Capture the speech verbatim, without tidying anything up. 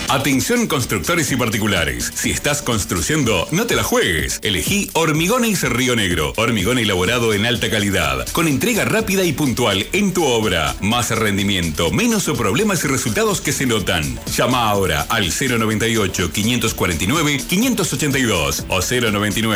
Atención constructores y particulares. Si estás construyendo, no te la juegues. Elegí Hormigones Río Negro. Hormigón elaborado en alta calidad, con entrega rápida y puntual en tu obra. Más rendimiento, menos problemas y resultados que se notan. Llama ahora al cero noventa y ocho, quinientos cuarenta y nueve, quinientos ochenta y dos o cero noventa y nueve.